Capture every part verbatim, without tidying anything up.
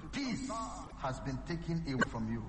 Peace has been taken away from you.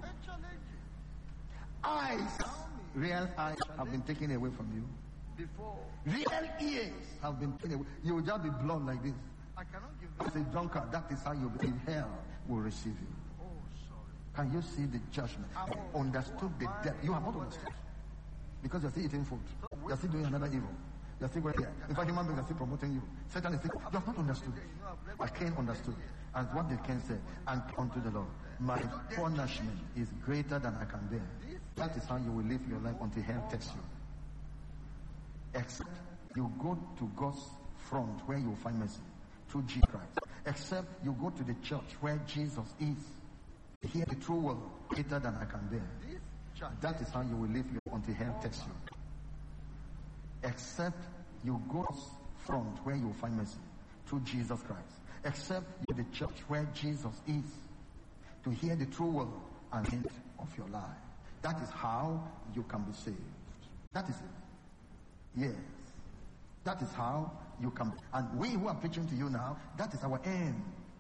Eyes, real eyes have been taken away from you. Real ears have been taken away. You will just be blown like this. As a drunkard, that is how you be in hell will receive you. Can you see the judgment? I understood the depth. You have not understood. Because you're still eating food. You're still doing another evil. You're still going here. In fact, human beings are still promoting you. Satan is still, you have not understood. But Cain understood. And what did Cain say? And unto the Lord, my punishment is greater than I can bear. That is how you will live your life until hell takes you. Except you go to God's front where you will find mercy through Jesus Christ. Except you go to the church where Jesus is. Hear the true word greater than I can bear. That is how you will live until hell takes you. Except you go to front where you will find mercy through Jesus Christ. Except you go to the church where Jesus is to hear the true word and end of your life. That is how you can be saved. That is it. Yes. That is how you can. And we who are preaching to you now, that is our aim.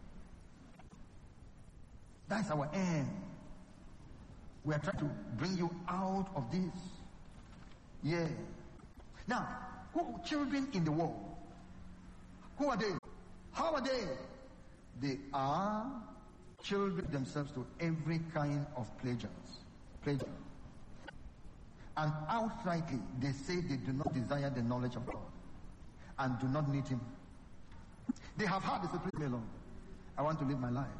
That is our aim. We are trying to bring you out of this. Yeah. Now, who children in the world? Who are they? How are they? They are children themselves to every kind of pleasures. Pleasure. And outrightly, they say they do not desire the knowledge of God and do not need Him. They have heard, they say, please me alone. I want to live my life.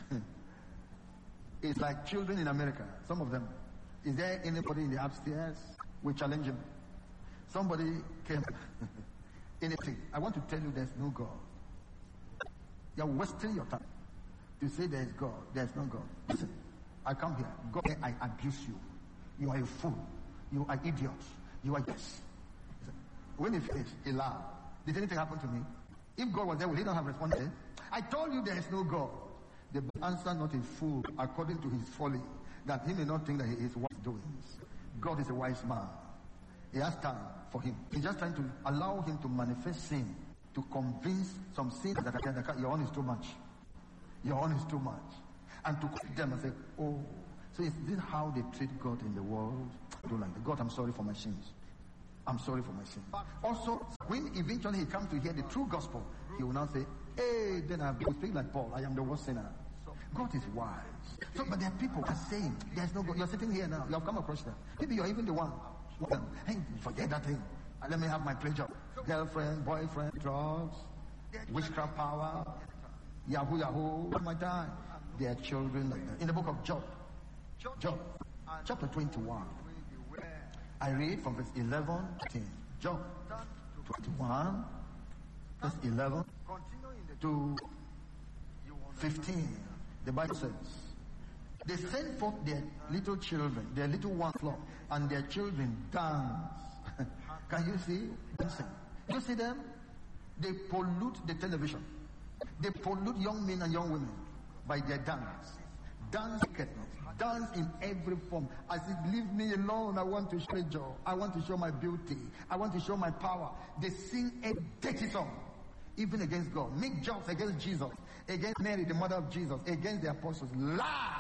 It's like children in America, some of them. Is there anybody in the upstairs? We challenge him. Somebody came. Anything. I want to tell you there's no God. You're wasting your time to say there is God. There's no God. Listen, I come here. God, I abuse you. You are a fool. You are idiot. You are yes. When he finished, he laughed. Did anything happen to me? If God was there, would he not have responded? I told you there is no God. The answer, not a fool, according to his folly, that he may not think that he is wise doings. God is a wise man. He has time for him. He's just trying to allow him to manifest sin, to convince some sins that are, your own is too much. Your own is too much. And to quit them and say, oh, so is this how they treat God in the world? I don't like that. God, I'm sorry for my sins. I'm sorry for my sins. Also, when eventually he comes to hear the true gospel, he will now say, hey, then I will speak like Paul. I am the worst sinner. God is wise. So, but there are people who are saying, there's no God. You're sitting here now. You have come across them. Maybe you're even the one. Hey, forget that thing. Let me have my pleasure. Girlfriend, boyfriend, drugs, witchcraft power, Yahoo, Yahoo. My time. They are children like that. In the book of Job, Job, chapter twenty-one. I read from verse eleven to ten. Job twenty-one, verse eleven to fifteen. The Bible says, they send forth their little children, their little one flock, and their children dance. Can you see dancing? You see them? They pollute the television. They pollute young men and young women by their dance. Dance wickedness. Dance in every form. I said, leave me alone. I want to show joy. I want to show my beauty. I want to show my power. They sing a dirty song, even against God. Make jokes against Jesus, against Mary, the mother of Jesus, against the apostles. Lie.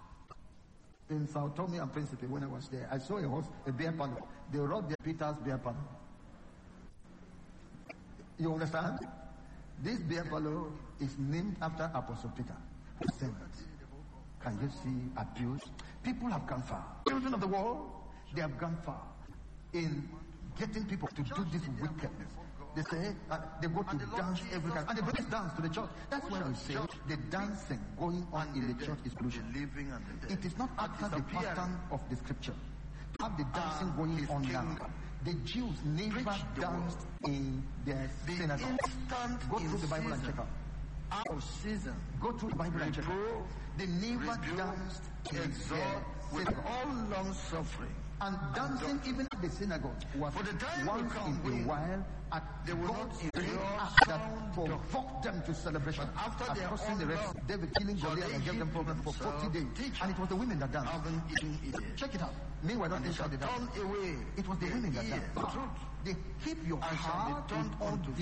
In Sao Tome and Principe, when I was there, I saw a horse, a beer panel. They wrote their Peter's beer panel. You understand? This beer panel is named after Apostle Peter, who said that. Can you see abuse? People have gone far. Children of the world, they have gone far in getting people to do this wickedness. They say uh, they go to dance every time, and they bring dance to the church. That's why I say the dancing going on in the church is pollution. It is not after the pattern of the scripture. To have the dancing going on now. The Jews never danced in their synagogue. Go through the Bible and check out. Out of season. Go through the Bible and check out. They never danced in their synagogue. All long suffering. And dancing even at the synagogue was For the time once will come in a while at they will God's not great endure act that sound provoked them to celebration. But after At their crossing own the Red Sea, love, David killing shall Goliath they and gave them heap problems for themselves forty days. teachers, And it was the women that danced. having eaten ears. Check it out. Meanwhile, don't And they think shall they danced. turn away It was the their women that ears. danced. The truth. They keep your And shall be heart turned on unto